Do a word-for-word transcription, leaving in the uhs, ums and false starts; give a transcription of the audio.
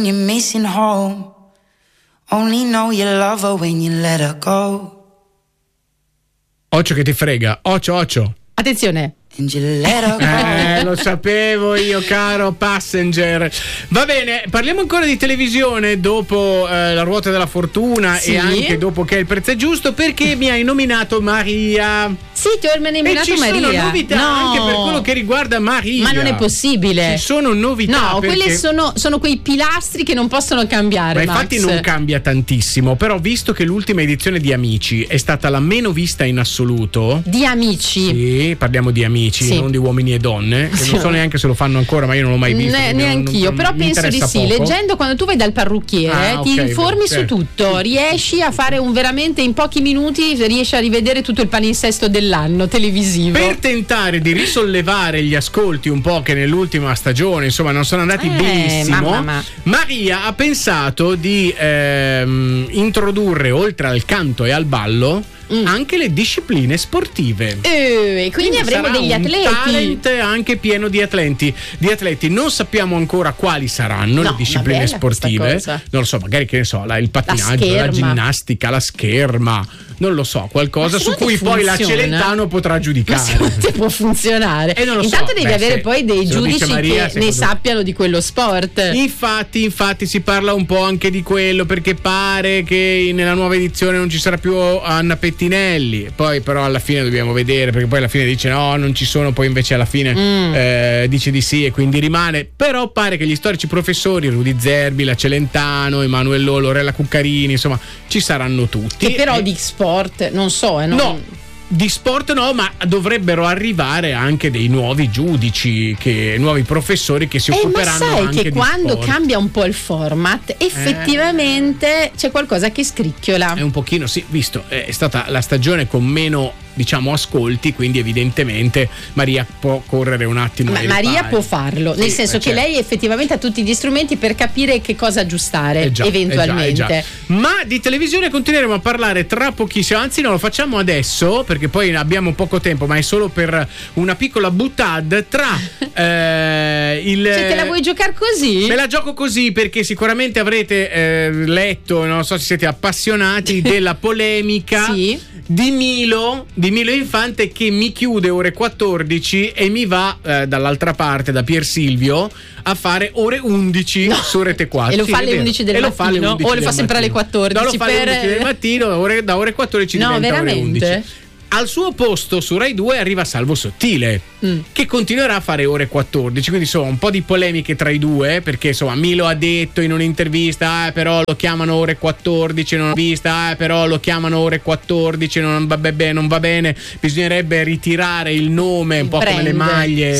You're missing home. Only know you love her when you let her go. Occhio che ti frega, occhio, occhio. Attenzione. Eh, lo sapevo io, caro Passenger. Va bene, parliamo ancora di televisione dopo eh, la ruota della fortuna, sì, e anche dopo che il prezzo è giusto, perché mi hai nominato Maria. Sì, ti ho nominato e ci Maria. Sono novità no. anche per quello che riguarda Maria. Ma non è possibile. Ci sono novità. No, perché... quelle sono, sono quei pilastri che non possono cambiare. Ma infatti Max. non cambia tantissimo. Però visto che l'ultima edizione di Amici è stata la meno vista in assoluto. Di Amici? Sì, parliamo di Amici, sì, non di Uomini e Donne, che sì, non so neanche se lo fanno ancora, ma io non l'ho mai visto. Ne, neanch'io, però penso di sì. Poco. Leggendo, quando tu vai dal parrucchiere, ah, okay, ti informi beh, su certo. tutto, riesci a fare un veramente in pochi minuti, riesci a rivedere tutto il palinsesto dell'anno televisivo. Per tentare di risollevare gli ascolti un po' che nell'ultima stagione, insomma, non sono andati eh, benissimo, mamma, mamma. Maria ha pensato di ehm, introdurre, oltre al canto e al ballo, Mm. anche le discipline sportive. Eh, e quindi, quindi avremo degli atleti. Un talent anche pieno di atleti. Di atleti. Non sappiamo ancora quali saranno no, le discipline sportive. Non lo so, magari che ne so, la, il pattinaggio, la, la ginnastica, la scherma. Non lo so, qualcosa su cui funziona? Poi la Celentano potrà giudicare. Ma se può funzionare. E non lo Intanto so. devi Beh, avere se, poi dei giudici Maria, che ne sappiano di quello sport. Infatti, infatti si parla un po' anche di quello, perché pare che nella nuova edizione non ci sarà più Anna Pettinelli. Poi però alla fine dobbiamo vedere, perché poi alla fine dice no, non ci sono, poi invece alla fine mm. eh, dice di sì e quindi rimane. Però pare che gli storici professori, Rudy Zerbi, la Celentano, Emanuele Lollo, Lorella Cuccarini, insomma ci saranno tutti. Che però e... di sport non so, eh, non... no. Di sport no, ma dovrebbero arrivare anche dei nuovi giudici, che, nuovi professori che si eh, occuperanno ma sai anche che di quando sport. Cambia un po' il format, effettivamente eh. c'è qualcosa che scricchiola. È un pochino, sì, visto, è stata la stagione con meno, diciamo, ascolti, quindi evidentemente Maria può correre un attimo. Ma Maria pari. può farlo, nel sì, senso che certo. lei effettivamente ha tutti gli strumenti per capire che cosa aggiustare eh già, eventualmente. Eh già, eh già. Ma di televisione continueremo a parlare tra pochissimo, anzi no, lo facciamo adesso perché poi abbiamo poco tempo, ma è solo per una piccola buttad tra eh, il cioè te la vuoi giocare così? Me la gioco così perché sicuramente avrete eh, letto, non so se siete appassionati della polemica sì. di Milo di Milo Infante, che mi chiude ore quattordici e mi va eh, dall'altra parte da Pier Silvio a fare ore undici no. su Rete quattro. E lo sì, fa alle undici del e mattino? Lo fa alle undici o le fa sempre mattino. alle quattordici? No, lo fa per... alle undici del mattino, ore, da ore quattordici no, diventa veramente? ore undici. Al suo posto su Rai due arriva Salvo Sottile, mm. che continuerà a fare ore quattordici, quindi insomma un po' di polemiche tra i due, perché insomma Milo ha detto in un'intervista eh, però lo chiamano ore quattordici, non ho vista, eh, però lo chiamano ore quattordici, non va, beh, non va bene, bisognerebbe ritirare il nome, un po' come le maglie